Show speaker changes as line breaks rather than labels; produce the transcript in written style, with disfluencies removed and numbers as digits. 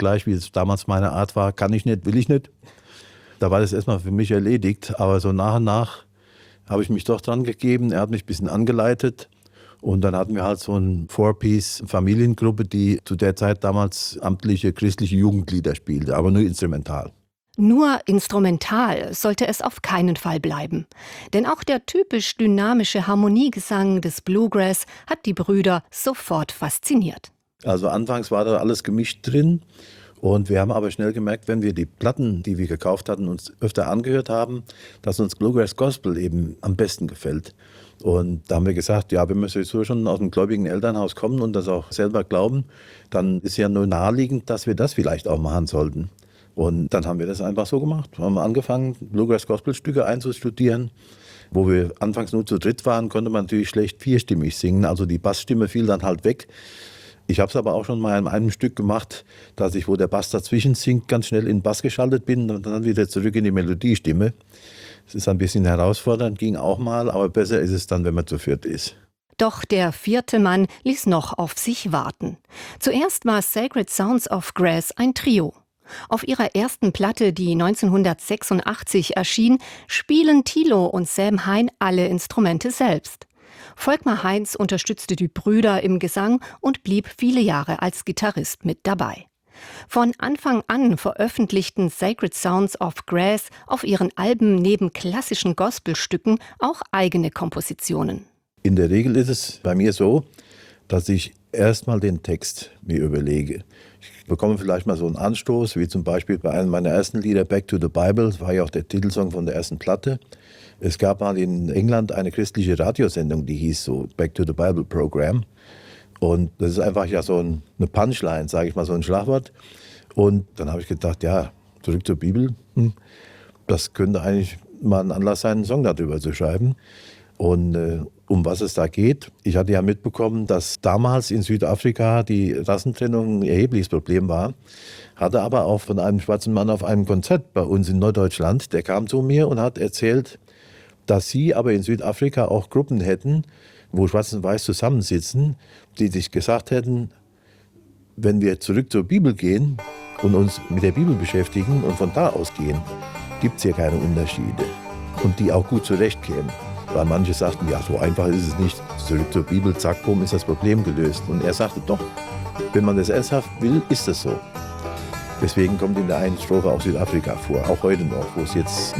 gleich, wie es damals meine Art war, kann ich nicht, will ich nicht. Da war das erstmal für mich erledigt, aber so nach und nach habe ich mich doch dran gegeben. Er hat mich ein bisschen angeleitet und dann hatten wir halt so eine Four-Piece-Familiengruppe, die zu der Zeit damals amtliche christliche Jugendlieder spielte, aber nur instrumental.
Nur instrumental sollte es auf keinen Fall bleiben. Denn auch der typisch dynamische Harmoniegesang des Bluegrass hat die Brüder sofort fasziniert.
Also anfangs war da alles gemischt drin und wir haben aber schnell gemerkt, wenn wir die Platten, die wir gekauft hatten, uns öfter angehört haben, dass uns Bluegrass Gospel eben am besten gefällt. Und da haben wir gesagt, ja, wenn wir sowieso schon aus dem gläubigen Elternhaus kommen und das auch selber glauben, dann ist ja nur naheliegend, dass wir das vielleicht auch machen sollten. Und dann haben wir das einfach so gemacht. Wir haben angefangen, Bluegrass-Gospel-Stücke einzustudieren. Wo wir anfangs nur zu dritt waren, konnte man natürlich schlecht vierstimmig singen. Also die Bassstimme fiel dann halt weg. Ich habe es aber auch schon mal in einem Stück gemacht, dass ich, wo der Bass dazwischen singt, ganz schnell in den Bass geschaltet bin und dann wieder zurück in die Melodiestimme. Es ist ein bisschen herausfordernd, ging auch mal, aber besser ist es dann, wenn man zu viert ist.
Doch der vierte Mann ließ noch auf sich warten. Zuerst war Sacred Sounds of Grass ein Trio. Auf ihrer ersten Platte, die 1986 erschien, spielen Thilo und Sam Hein alle Instrumente selbst. Volkmar Heinz unterstützte die Brüder im Gesang und blieb viele Jahre als Gitarrist mit dabei. Von Anfang an veröffentlichten Sacred Sounds of Grass auf ihren Alben neben klassischen Gospelstücken auch eigene Kompositionen.
In der Regel ist es bei mir so, dass ich erstmal den Text mir überlege. Ich bekomme vielleicht mal so einen Anstoß, wie zum Beispiel bei einem meiner ersten Lieder, Back to the Bible, das war ja auch der Titelsong von der ersten Platte. Es gab mal in England eine christliche Radiosendung, die hieß so Back to the Bible Program. Und das ist einfach ja so eine Punchline, sage ich mal, so ein Schlagwort. Und dann habe ich gedacht, ja, zurück zur Bibel, das könnte eigentlich mal ein Anlass sein, einen Song darüber zu schreiben. Und um was es da geht, ich hatte ja mitbekommen, dass damals in Südafrika die Rassentrennung ein erhebliches Problem war, hatte aber auch von einem schwarzen Mann auf einem Konzert bei uns in Norddeutschland, der kam zu mir und hat erzählt, dass sie aber in Südafrika auch Gruppen hätten, wo Schwarz und Weiß zusammensitzen, die sich gesagt hätten, wenn wir zurück zur Bibel gehen und uns mit der Bibel beschäftigen und von da aus gehen, gibt es hier keine Unterschiede und die auch gut zurechtkämen. Weil manche sagten, ja, so einfach ist es nicht. Zurück zur Bibel, zack, bumm, ist das Problem gelöst. Und er sagte, doch, wenn man das ernsthaft will, ist das so. Deswegen kommt in der einen Strophe auch Südafrika vor, auch heute noch, wo es jetzt